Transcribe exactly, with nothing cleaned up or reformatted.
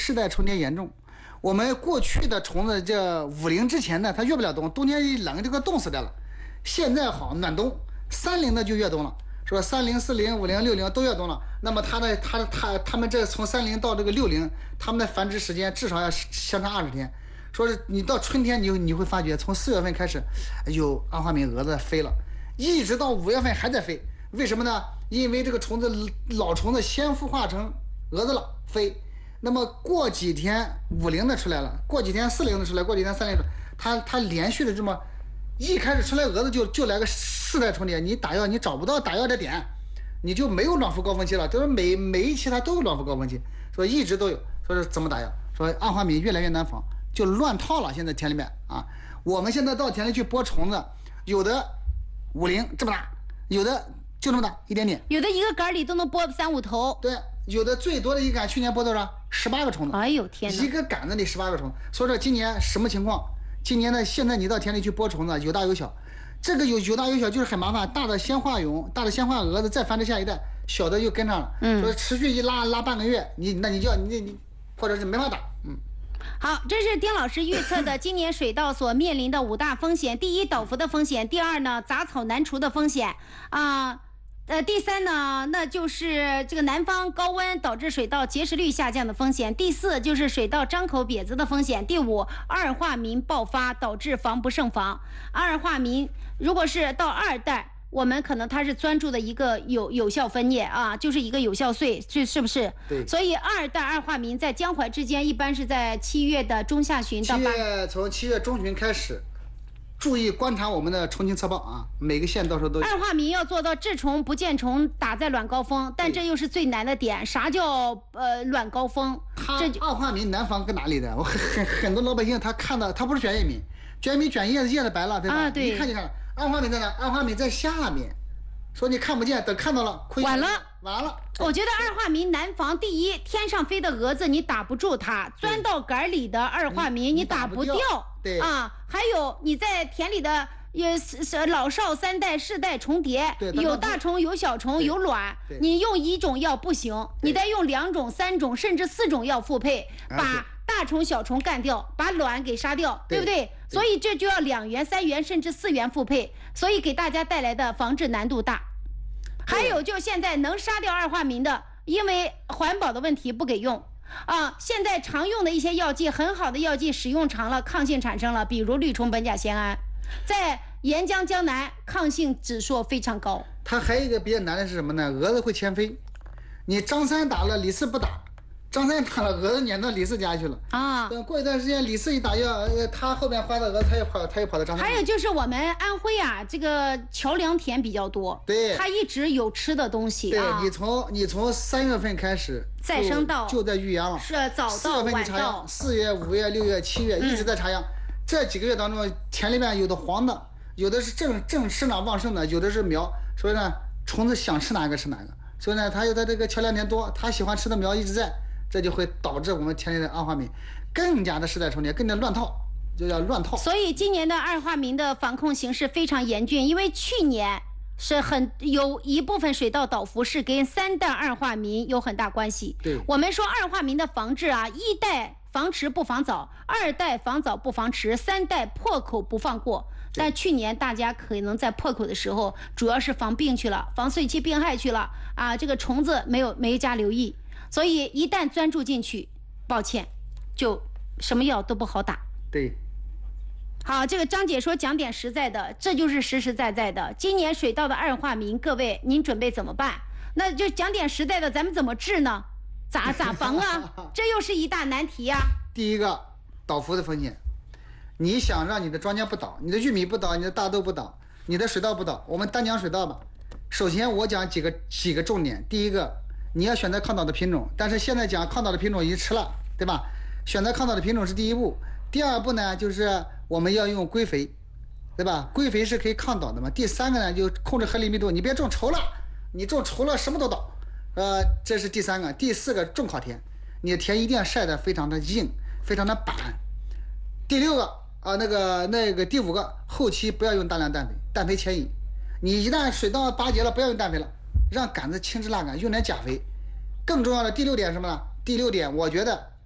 世代重叠严重。我们过去的虫子，这五零之前呢，它越不了冬，冬天一冷就给冻死掉了。现在好暖冬，三零的就越冬了，是吧？三零、四零、五零、六零都越冬了。那么它的它它它们这从三零到这个六零，它们的繁殖时间至少要相差二十天。说是你到春天你你会发觉，从四月份开始，有二花敏蛾子飞了，一直到五月份还在飞。为什么呢？因为这个虫子老虫子先孵化成蛾子了，飞。那么过几天五零的出来了，过几天四零的出来，过几天三零的，它它连续的这么一开始出来蛾子就就来个世代重叠，你打药你找不到打药的点，你就没有卵孵高峰期了。就是每每一期它都有卵孵高峰期，说一直都有。说是怎么打药？说二花敏越来越难防，就乱套了。现在田里面啊，我们现在到田里去播虫子，有的五零这么大，有的就这么大一点点， 有的一个杆里都能播三五头。 对。有的最多的一杆，去年播多少？十八个虫子。 哎呦天哪！ 一个杆子里十八个虫子。所以说今年什么情况？今年呢，现在你到田里去播虫子，有大有小。这个有有大有小就是很麻烦，大的先化蛹，大的先化蛾子，再繁殖下一代，小的又跟上了。嗯。说持续一拉拉半个月，你那你就要你你，或者是没法打。嗯。 好，这是丁老师预测的今年水稻所面临的五大风险：第一，倒伏的风险；第二呢，杂草难除的风险啊。呃呃，第三呢，那就是这个南方高温导致水稻结实率下降的风险；第四就是水稻张口瘪子的风险；第五，二化民爆发导致防不胜防。二化民如果是到二代，我们可能它是专注的一个有有效分叶啊，就是一个有效穗，这是不是？ 对。 所以二代二化民在江淮之间，一般是在七月的中下旬到八。 七月从七月中旬开始。注意观察我们的虫情测报啊，每个县到时候都有。 二化民要做到治虫不见虫，打在卵高峰，但这又是最难的点。啥叫呃卵高峰？ 它二化民难防搁哪里的？我很很很多老百姓他看到他不是卷叶敏，卷叶敏卷叶子叶子白了，对吧？ 啊，对。 一看就看了。二化民在哪？二化民在下面，说你看不见，等看到了，亏完了完了。 我觉得二化民难防。第一，天上飞的蛾子你打不住它，钻到杆里的二化民你打不掉。 对啊，还有你在田里的也是老少三代世代重叠，有大虫有小虫有卵，你用一种药不行，你得用两种三种甚至四种药复配，把大虫小虫干掉，把卵给杀掉， 对, 对不对？所以这就要两元三元甚至四元复配，所以给大家带来的防治难度大。还有就现在能杀掉二化民的，因为环保的问题不给用。啊，现在常用的一些药剂，很好的药剂使用长了，抗性产生了，比如氯虫苯甲酰胺，在沿江江南抗性指数非常高。 它还有一个比较难的是什么呢？蛾子会迁飞，你张三打了，李四不打，张三打了，蛾子撵到李四家去了啊。等过一段时间，李四一打药，呃，他后边花的蛾子，他又跑，他又跑到张三。 还有就是我们安徽啊，这个桥梁田比较多， 对， 它一直有吃的东西啊。 对，你从你从三月份开始。 再生稻就在育秧了， 是早稻晚稻， 四月、五月、六月、七月一直在插秧。嗯、这几个月当中，田里面有的黄的，有的是正正生长旺盛的，有的是苗。所以呢，虫子想吃哪个吃哪个。所以呢，它有的这个桥梁田多，它喜欢吃的苗一直在，这就会导致我们田里的二化民更加的世代重叠，更加乱套，就叫乱套。 所以今年的二化民的防控形势非常严峻，因为去年。是很有一部分水稻倒伏是跟三代二化民有很大关系。 对， 我们说二化民的防治啊，一代防迟不防早，二代防早不防迟，三代破口不放过。但去年大家可能在破口的时候，主要是防病去了，防碎期病害去了啊，这个虫子没有没加留意，所以一旦钻注进去，抱歉，就什么药都不好打。 对。 好，这个张姐说讲点实在的，这就是实实在在的。今年水稻的二化民，各位您准备怎么办？那就讲点实在的，咱们怎么治呢？咋咋防啊？这又是一大难题呀、啊。 第一个，倒伏的风险。你想让你的庄稼不倒，你的玉米不倒，你的大豆不倒，你的水稻不倒，我们单讲水稻吧。首先我讲几个几个重点。第一个，你要选择抗倒的品种，但是现在讲抗倒的品种已经迟了，对吧？选择抗倒的品种是第一步。第二步呢，就是我们要用硅肥，对吧？硅肥是可以抗倒的嘛。第三个呢，就控制合理密度，你别种稠了，你种稠了什么都倒，呃，这是第三个。第四个，种烤田，你的田一定要晒得非常的硬，非常的板。第六个啊，那个那个第五个，后期不要用大量氮肥，氮肥牵引。你一旦水稻拔节了，不要用氮肥了，让杆子轻质蜡杆，用点钾肥。更重要的第六点是什么呢？第六点，我觉得